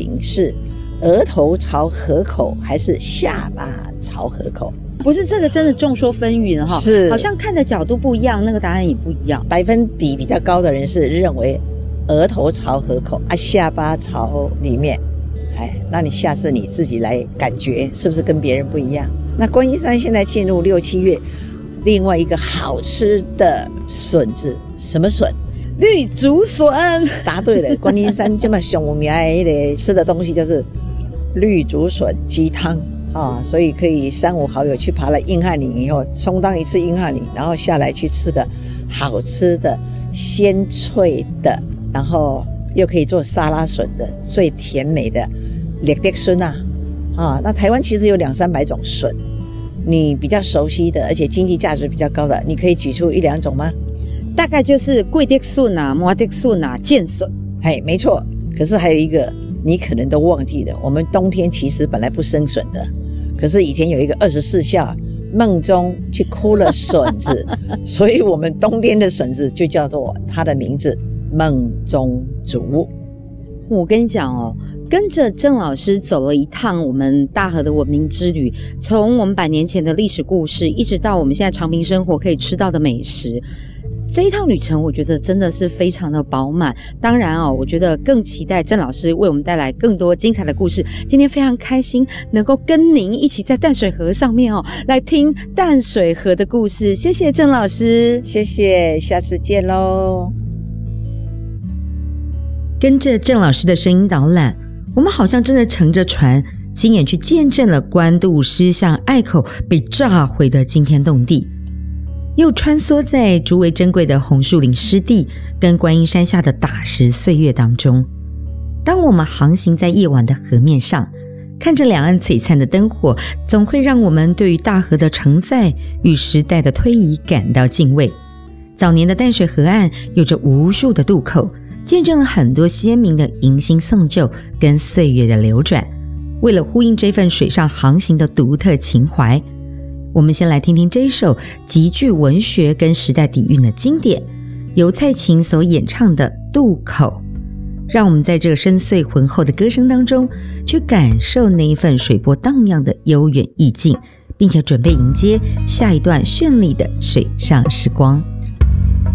型是额头朝河口还是下巴朝河口？ 不是，这个真的众说纷纭哈， 是好像看的角度不一样，那个答案也不一样。 百分比比较高的人是认为额头朝河口下巴朝里面。那你下次你自己来感觉是不是跟别人不一样？那观音山现在进入6、7月，另外一个好吃的笋子，什么笋？ 绿竹笋。 答对了，观音山这么有名的吃的东西就是绿竹笋鸡汤所以可以3、5好友去爬了硬汉岭以后，充当一次硬汉岭，然后下来去吃个好吃的鲜脆的，然后又可以做沙拉笋的最甜美的绿竹笋那台湾其实有200、300种笋，你比较熟悉的而且经济价值比较高的，你可以举出1、2种吗？ 大概就是桂竹笋麻竹笋剑笋。 没错。可是还有一个你可能都忘记了，我们冬天其实本来不生笋的，可是以前有一个24孝梦中去哭了笋子所以我们冬天的笋子就叫做它的名字梦中竹。 我跟你讲跟着郑老师走了一趟我们大河的文明之旅，从我们100年前的历史故事，一直到我们现在常平生活可以吃到的美食，这一趟旅程我觉得真的是非常的饱满。当然我觉得更期待郑老师为我们带来更多精彩的故事。今天非常开心能够跟您一起在淡水河上面来听淡水河的故事。谢谢郑老师。 谢谢，下次见咯。 跟着郑老师的声音导览，我们好像真的乘着船亲眼去见证了官渡狮象隘口被炸毁的惊天动地，又穿梭在诸为珍贵的红树林湿地跟观音山下的打石岁月当中。当我们航行在夜晚的河面上，看着两岸璀璨的灯火，总会让我们对于大河的承载与时代的推移感到敬畏。早年的淡水河岸有着无数的渡口，见证了很多鲜明的迎新送旧跟岁月的流转。为了呼应这份水上航行的独特情怀，我们先来听听这一首极具文学跟时代底蕴的经典，由蔡琴所演唱的《渡口》。让我们在这个深邃浑厚的歌声当中，去感受那一份水波荡漾的悠远意境，并且准备迎接下一段绚丽的水上时光。